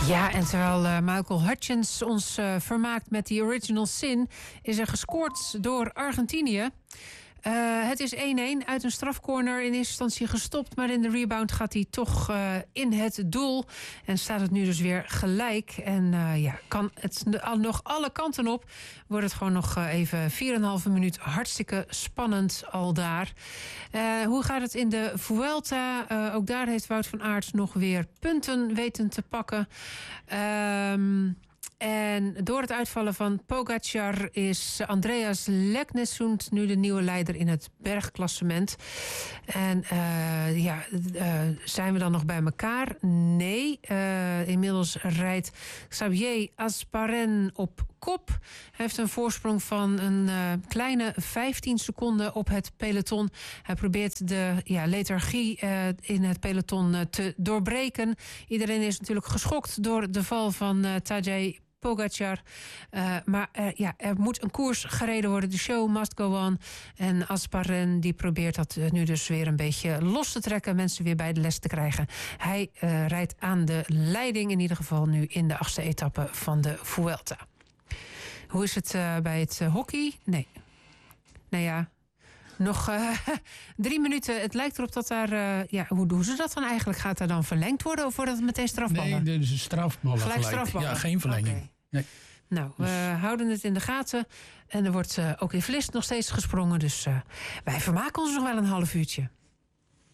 Ja, en terwijl Michael Hutchence ons vermaakt met die Original Sin, is er gescoord door Argentinië. Het is 1-1 uit een strafcorner. In eerste instantie gestopt, maar in de rebound gaat hij toch in het doel. En staat het nu dus weer gelijk. En kan het nog alle kanten op. Wordt het gewoon nog even 4,5 minuut hartstikke spannend al daar. Hoe gaat het in de Vuelta? Ook daar heeft Wout van Aert nog weer punten weten te pakken. En door het uitvallen van Pogacar is Andreas Leknesund nu de nieuwe leider in het bergklassement. En zijn we dan nog bij elkaar? Nee. Inmiddels rijdt Xavier Asparen op kop. Hij heeft een voorsprong van een kleine 15 seconden op het peloton. Hij probeert de lethargie in het peloton te doorbreken. Iedereen is natuurlijk geschokt door de val van Tadej Pogacar. Maar er moet een koers gereden worden. De show must go on. En Asparen die probeert dat nu dus weer een beetje los te trekken. Mensen weer bij de les te krijgen. Hij rijdt aan de leiding. In ieder geval nu in de 8e etappe van de Vuelta. Hoe is het bij het hockey? Nee. Nou ja, nog 3 minuten. Het lijkt erop dat daar... hoe doen ze dat dan eigenlijk? Gaat daar dan verlengd worden of wordt het meteen strafballen? Nee, dus een strafballen. Gelijk strafballen? Ja, geen verlenging. Okay. Nee. Nou, we houden het in de gaten. En er wordt ook in Vlist nog steeds gesprongen. Dus wij vermaken ons nog wel een half uurtje.